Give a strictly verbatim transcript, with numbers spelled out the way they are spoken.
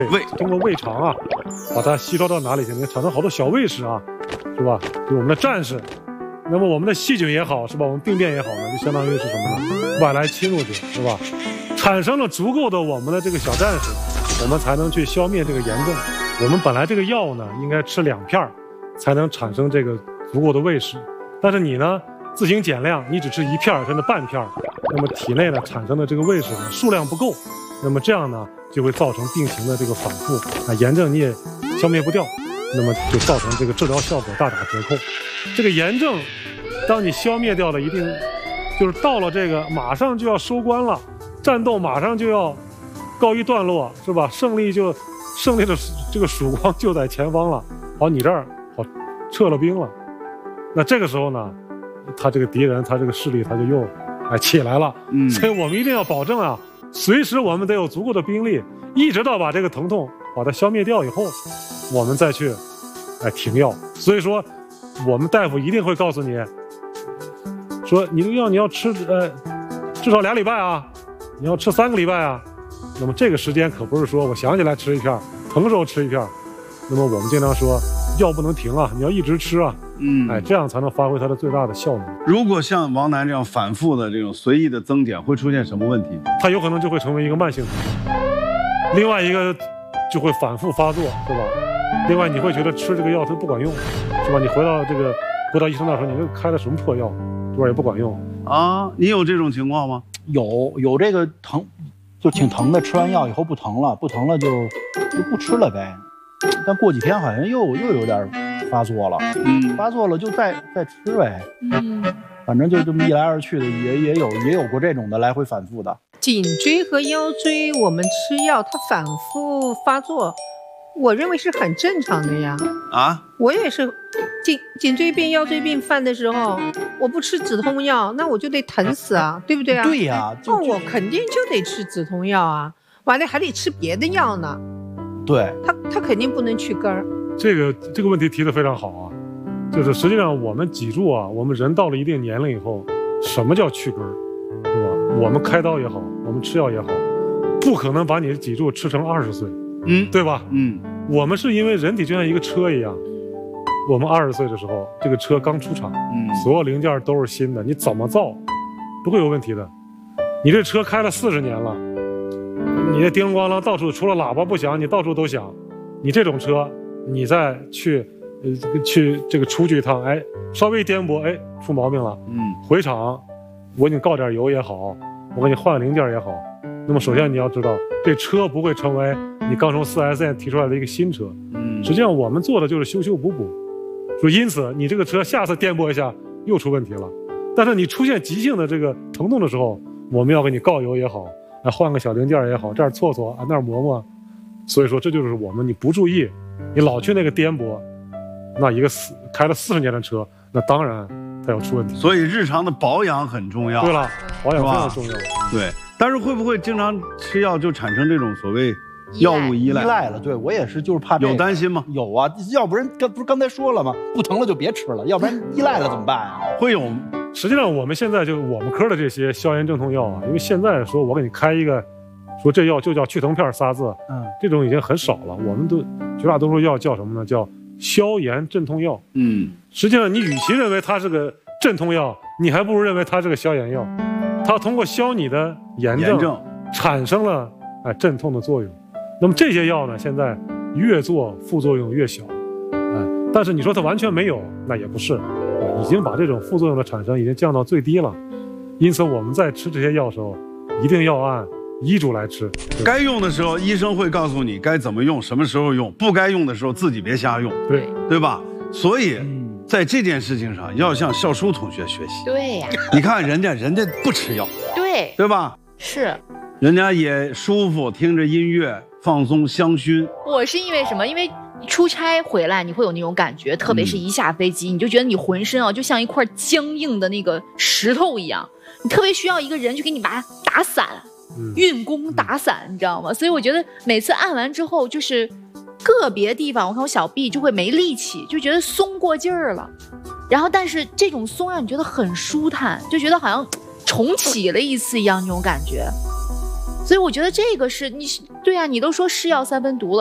胃通过胃肠啊，把它吸收到哪里去？产生好多小卫士啊，是吧？就是我们的战士。那么我们的细菌也好，是吧？我们病变也好呢，就相当于是什么呢？外来侵入者，是吧？产生了足够的我们的这个小战士，我们才能去消灭这个炎症。我们本来这个药呢，应该吃两片才能产生这个足够的卫士，但是你呢，自行减量，你只吃一片甚至半片，那么体内呢产生的这个卫士呢数量不够，那么这样呢就会造成病情的这个反复啊，炎症你也消灭不掉，那么就造成这个治疗效果大打折扣。这个炎症，当你消灭掉了一定，就是到了这个马上就要收官了，战斗马上就要告一段落，是吧？胜利就胜利的这个曙光就在前方了。好，你这儿好撤了兵了，那这个时候呢，他这个敌人他这个势力他就又哎起来了。嗯，所以我们一定要保证啊，随时我们得有足够的兵力，一直到把这个疼痛把它消灭掉以后，我们再去哎停药。所以说，我们大夫一定会告诉你，说你这个药你要吃呃至少俩礼拜啊，你要吃三个礼拜啊。那么这个时间可不是说我想起来吃一片，疼时候吃一片。那么我们经常说，药不能停啊，你要一直吃啊，嗯，哎，这样才能发挥它的最大的效能。 如果像王楠这样反复的这种随意的增减，会出现什么问题？ 它有可能就会成为一个慢性疼痛，另外一个就会反复发作，是吧？另外你会觉得吃这个药它不管用，是吧？你回到这个回到医生那说，你这开的什么破药，对吧？也不管用啊。你有这种情况吗？ 有有这个疼，就挺疼的，吃完药以后不疼了，不疼了就就不吃了呗。但过几天好像又又有点发作了，嗯，发作了就再再吃呗，嗯，反正就这么一来二去的，也也有也有过这种的来回反复的。 颈椎和腰椎，我们吃药它反复发作，我认为是很正常的呀。啊，我也是，颈颈椎病、腰椎病犯的时候，我不吃止痛药，那我就得疼死啊，对不对啊？ 对呀， 那我肯定就得吃止痛药啊，完了还得吃别的药呢。 对， 他他肯定不能去根儿。 这个这个问题提得非常好啊，就是实际上我们脊柱啊，我们人到了一定年龄以后，什么叫去根儿，是吧？我们开刀也好，我们吃药也好，不可能把你的脊柱吃成二十岁，嗯，对吧？嗯，我们是因为人体就像一个车一样，我们二十岁的时候，这个车刚出厂，嗯，所有零件都是新的，你怎么造不会有问题的。你这车开了四十年了。你这叮咣啷到处除了喇叭不响，你到处都响。你这种车，你再去，呃，去这个出去一趟，哎，稍微颠簸，哎，出毛病了。嗯，回厂，我给你告点油也好，我给你换个零件也好。那么首先你要知道，这车不会成为你刚从 四 S 店提出来的一个新车。嗯，实际上我们做的就是修修补补。说因此你这个车下次颠簸一下又出问题了，但是你出现急性的这个疼痛的时候，我们要给你告油也好。啊，换个小零件也好，这儿搓搓啊，那儿磨磨，所以说这就是我们你不注意，你老去那个颠簸，那一个四开了四十年的车，那当然它要出问题。 所以日常的保养很重要。 对了，保养非常重要。 对，但是会不会经常吃药就产生这种所谓药物依赖？ 依赖了，对我也是，就是怕这个。 有担心吗？ 有啊，要不然刚不是刚才说了吗？不疼了就别吃了，要不然依赖了怎么办啊？ 会有。 实际上我们现在就我们科的这些消炎镇痛药啊，因为现在说我给你开一个，说这药就叫去疼片仨字，嗯，这种已经很少了。我们都绝大多数药叫什么呢？叫消炎镇痛药。嗯，实际上你与其认为它是个镇痛药，你还不如认为它是个消炎药。它通过消你的炎症，炎症产生了哎镇痛的作用。那么这些药呢，现在越做副作用越小，哎，但是你说它完全没有，那也不是。已经把这种副作用的产生已经降到最低了，因此我们在吃这些药的时候，一定要按医嘱来吃。 该用的时候，医生会告诉你该怎么用，什么时候用；不该用的时候，自己别瞎用。 对， 对吧？所以，在这件事情上，要向笑书同学学习。 对呀， 你看人家，人家不吃药， 对， 对吧？ 是， 人家也舒服，听着音乐，放松香薰。 我是因为什么？因为出差回来你会有那种感觉，特别是一下飞机，嗯，你就觉得你浑身啊就像一块僵硬的那个石头一样，你特别需要一个人去给你把它打散，嗯，运功打散，你知道吗？所以我觉得每次按完之后，就是个别地方，我看我小臂就会没力气，就觉得松过劲儿了。然后但是这种松让你觉得很舒坦，就觉得好像重启了一次一样那种感觉。所以我觉得这个是你对啊，你都说是药三分毒了。